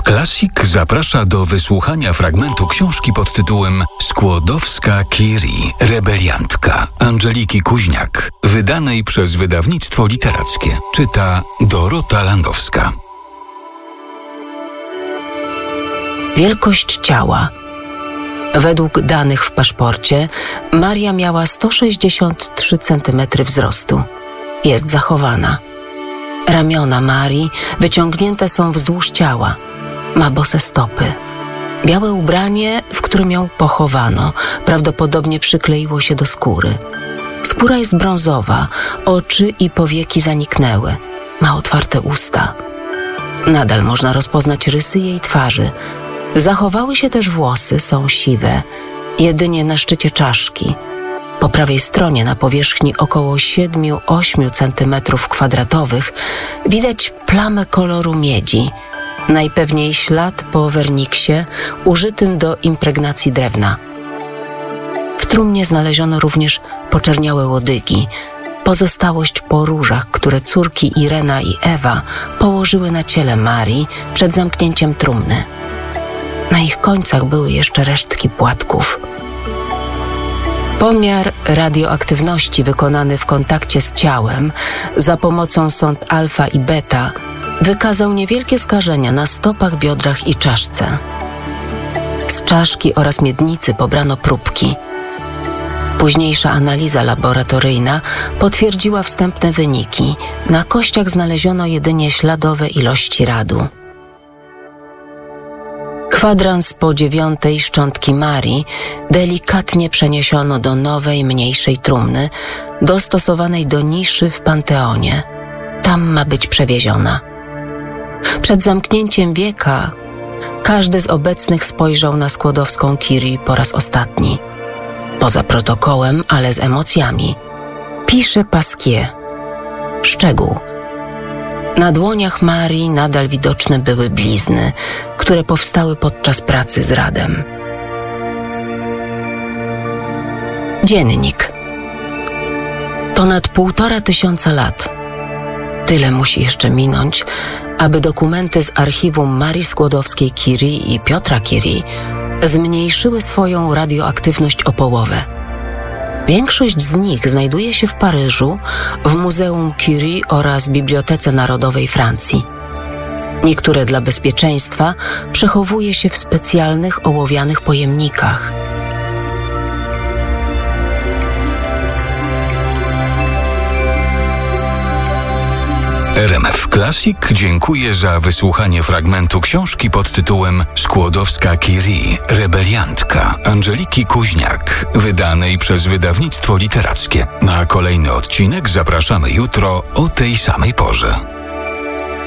Classic zaprasza do wysłuchania fragmentu książki pod tytułem Skłodowska-Curie, rebeliantka Angeliki Kuźniak, wydanej przez wydawnictwo literackie. Czyta Dorota Landowska. Wielkość ciała. Według danych w paszporcie Maria miała 163 cm wzrostu. Jest zachowana. Ramiona Marii wyciągnięte są wzdłuż ciała. Ma bose stopy. Białe ubranie, w którym ją pochowano, prawdopodobnie przykleiło się do skóry. Skóra jest brązowa, oczy i powieki zaniknęły. Ma otwarte usta. Nadal można rozpoznać rysy jej twarzy. Zachowały się też włosy, są siwe, jedynie na szczycie czaszki. Po prawej stronie na powierzchni około 7-8 cm² widać plamę koloru miedzi, najpewniej ślad po werniksie użytym do impregnacji drewna. W trumnie znaleziono również poczerniałe łodygi, pozostałość po różach, które córki Irena i Ewa położyły na ciele Marii przed zamknięciem trumny. Na ich końcach były jeszcze resztki płatków. Pomiar radioaktywności wykonany w kontakcie z ciałem za pomocą sond alfa i beta wykazał niewielkie skażenia na stopach, biodrach i czaszce. Z czaszki oraz miednicy pobrano próbki. Późniejsza analiza laboratoryjna potwierdziła wstępne wyniki. Na kościach znaleziono jedynie śladowe ilości radu. Kwadrans po 9 szczątki Marii delikatnie przeniesiono do nowej, mniejszej trumny, dostosowanej do niszy w Panteonie. Tam ma być przewieziona. Przed zamknięciem wieka każdy z obecnych spojrzał na Skłodowską-Curie po raz ostatni. Poza protokołem, ale z emocjami. Pisze Pasquier. Szczegół. Na dłoniach Marii nadal widoczne były blizny, które powstały podczas pracy z radem. Dziennik. Ponad 1500 lat. Tyle musi jeszcze minąć, aby dokumenty z archiwum Marii Skłodowskiej-Curie i Piotra Curie zmniejszyły swoją radioaktywność o połowę. Większość z nich znajduje się w Paryżu, w Muzeum Curie oraz Bibliotece Narodowej Francji. Niektóre dla bezpieczeństwa przechowuje się w specjalnych ołowianych pojemnikach. RMF Classic dziękuję za wysłuchanie fragmentu książki pod tytułem Skłodowska-Curie, rebeliantka Angeliki Kuźniak, wydanej przez wydawnictwo literackie. Na kolejny odcinek zapraszamy jutro o tej samej porze.